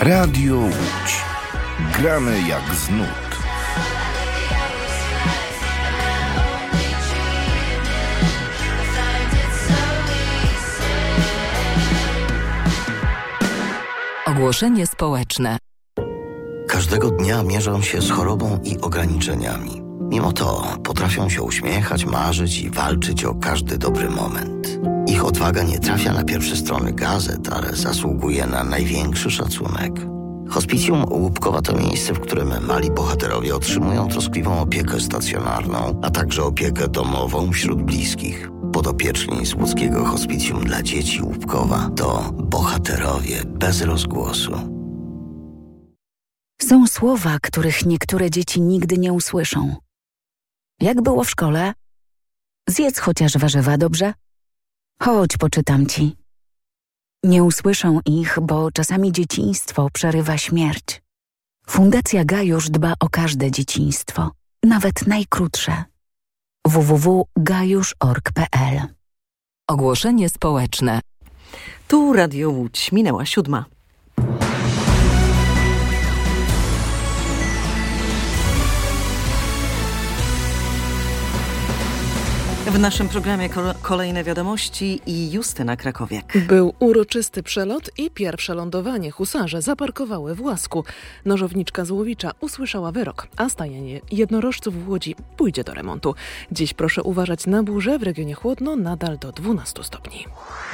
Radio Łódź. Gramy jak z nut. Ogłoszenie społeczne. Każdego dnia mierzą się z chorobą i ograniczeniami. Mimo to potrafią się uśmiechać, marzyć i walczyć o każdy dobry moment. Ich odwaga nie trafia na pierwsze strony gazet, ale zasługuje na największy szacunek. Hospicjum Łupkowa to miejsce, w którym mali bohaterowie otrzymują troskliwą opiekę stacjonarną, a także opiekę domową wśród bliskich. Podopieczni z łódzkiego hospicjum dla dzieci Łupkowa to bohaterowie bez rozgłosu. Są słowa, których niektóre dzieci nigdy nie usłyszą. Jak było w szkole? Zjedz chociaż warzywa, dobrze? Chodź, poczytam ci. Nie usłyszą ich, bo czasami dzieciństwo przerywa śmierć. Fundacja Gajusz dba o każde dzieciństwo, nawet najkrótsze. www.gajusz.org.pl. Ogłoszenie społeczne. Tu Radio Łódź, minęła 7. W naszym programie kolejne wiadomości i Justyna Krakowiak. Był uroczysty przelot i pierwsze lądowanie. Husarze zaparkowały w Łasku. Nożowniczka z Łowicza usłyszała wyrok, a stajenie jednorożców w Łodzi pójdzie do remontu. Dziś proszę uważać na burzę, w regionie chłodno, nadal do 12 stopni.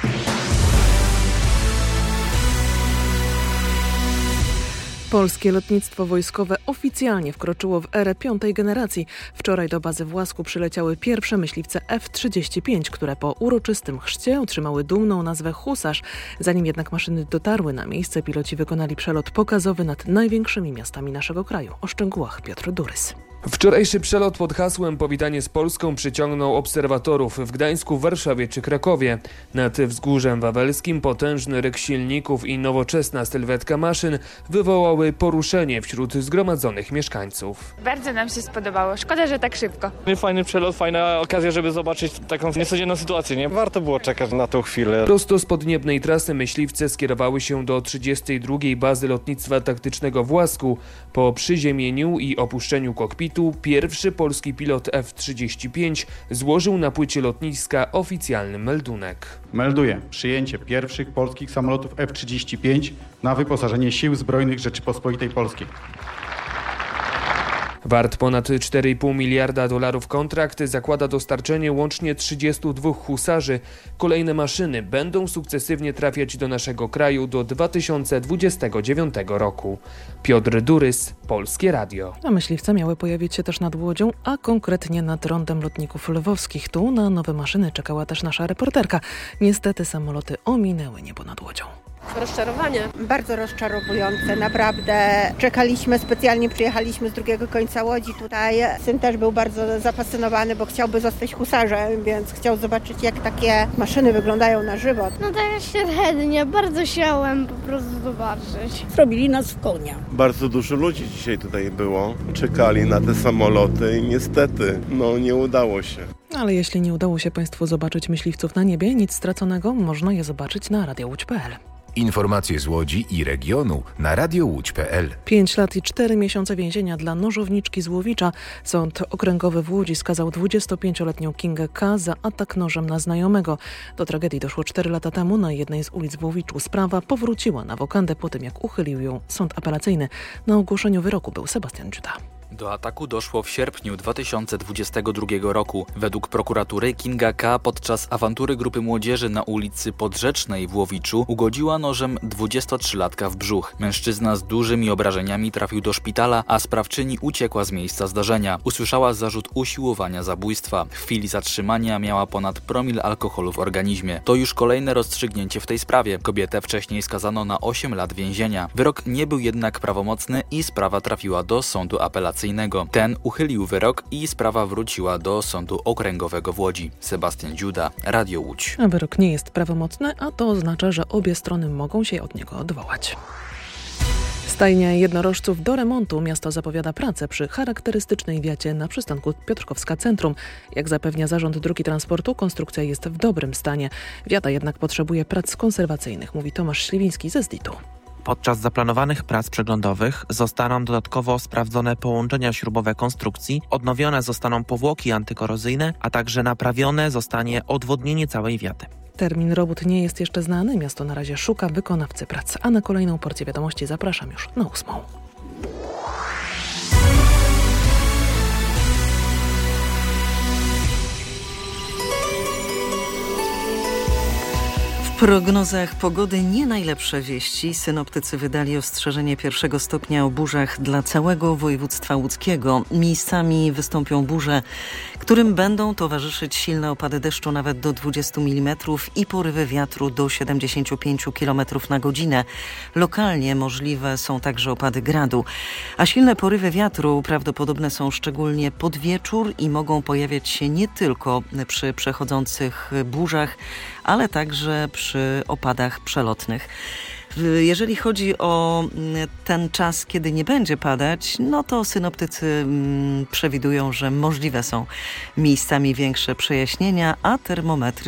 Polskie lotnictwo wojskowe oficjalnie wkroczyło w erę 5. generacji. Wczoraj do bazy w Łasku przyleciały pierwsze myśliwce F-35, które po uroczystym chrzcie otrzymały dumną nazwę Husarz. Zanim jednak maszyny dotarły na miejsce, piloci wykonali przelot pokazowy nad największymi miastami naszego kraju. O szczegółach Piotr Durys. Wczorajszy przelot pod hasłem Powitanie z Polską przyciągnął obserwatorów w Gdańsku, Warszawie czy Krakowie. Nad Wzgórzem Wawelskim potężny ryk silników i nowoczesna sylwetka maszyn wywołały poruszenie wśród zgromadzonych mieszkańców. Bardzo nam się spodobało. Szkoda, że tak szybko. Fajny przelot, fajna okazja, żeby zobaczyć taką niecodzienną sytuację, nie? Warto było czekać na tą chwilę. Prosto z podniebnej trasy myśliwce skierowały się do 32. Bazy Lotnictwa Taktycznego w Łasku. Po przyziemieniu i opuszczeniu kokpitu pierwszy polski pilot F-35 złożył na płycie lotniska oficjalny meldunek. Melduję przyjęcie pierwszych polskich samolotów F-35 na wyposażenie Sił Zbrojnych Rzeczypospolitej Polskiej. Wart ponad 4,5 miliarda dolarów kontrakt zakłada dostarczenie łącznie 32 husarzy. Kolejne maszyny będą sukcesywnie trafiać do naszego kraju do 2029 roku. Piotr Durys, Polskie Radio. A myśliwce miały pojawić się też nad Łodzią, a konkretnie nad rondem lotników lwowskich. Tu na nowe maszyny czekała też nasza reporterka. Niestety samoloty ominęły niebo nad Łodzią. Rozczarowanie. Bardzo rozczarowujące, naprawdę. Czekaliśmy, specjalnie przyjechaliśmy z drugiego końca Łodzi tutaj. Syn też był bardzo zafascynowany, bo chciałby zostać husarzem, więc chciał zobaczyć, jak takie maszyny wyglądają na żywo. No tak średnio, bardzo chciałem po prostu zobaczyć. Zrobili nas w konia. Bardzo dużo ludzi dzisiaj tutaj było. Czekali na te samoloty i niestety, nie udało się. Ale jeśli nie udało się Państwu zobaczyć myśliwców na niebie, nic straconego, można je zobaczyć na radiołódź.pl. Informacje z Łodzi i regionu na radiołódź.pl. 5 lat i 4 miesiące więzienia dla nożowniczki z Łowicza. Sąd okręgowy w Łodzi skazał 25-letnią Kingę K. za atak nożem na znajomego. Do tragedii doszło 4 lata temu na jednej z ulic w Łowiczu. Sprawa powróciła na wokandę po tym, jak uchylił ją sąd apelacyjny. Na ogłoszeniu wyroku był Sebastian Dziuda. Do ataku doszło w sierpniu 2022 roku. Według prokuratury Kinga K. podczas awantury grupy młodzieży na ulicy Podrzecznej w Łowiczu ugodziła nożem 23-latka w brzuch. Mężczyzna z dużymi obrażeniami trafił do szpitala, a sprawczyni uciekła z miejsca zdarzenia. Usłyszała zarzut usiłowania zabójstwa. W chwili zatrzymania miała ponad promil alkoholu w organizmie. To już kolejne rozstrzygnięcie w tej sprawie. Kobietę wcześniej skazano na 8 lat więzienia. Wyrok nie był jednak prawomocny i sprawa trafiła do sądu apelacyjnego. Ten uchylił wyrok i sprawa wróciła do Sądu Okręgowego w Łodzi. Sebastian Dziuda, Radio Łódź. A wyrok nie jest prawomocny, a to oznacza, że obie strony mogą się od niego odwołać. Stajnia jednorożców do remontu. Miasto zapowiada pracę przy charakterystycznej wiacie na przystanku Piotrkowska Centrum. Jak zapewnia Zarząd Dróg i Transportu, konstrukcja jest w dobrym stanie. Wiata jednak potrzebuje prac konserwacyjnych, mówi Tomasz Śliwiński ze ZDIT-u. Podczas zaplanowanych prac przeglądowych zostaną dodatkowo sprawdzone połączenia śrubowe konstrukcji, odnowione zostaną powłoki antykorozyjne, a także naprawione zostanie odwodnienie całej wiaty. Termin robót nie jest jeszcze znany. Miasto na razie szuka wykonawcy prac. A na kolejną porcję wiadomości zapraszam już na 8. W prognozach pogody nie najlepsze wieści. Synoptycy wydali ostrzeżenie 1. stopnia o burzach dla całego województwa łódzkiego. Miejscami wystąpią burze, którym będą towarzyszyć silne opady deszczu nawet do 20 mm i porywy wiatru do 75 km na godzinę. Lokalnie możliwe są także opady gradu. A silne porywy wiatru prawdopodobne są szczególnie pod wieczór i mogą pojawiać się nie tylko przy przechodzących burzach, ale także przy opadach przelotnych. Jeżeli chodzi o ten czas, kiedy nie będzie padać, no to synoptycy przewidują, że możliwe są miejscami większe przejaśnienia, a termometry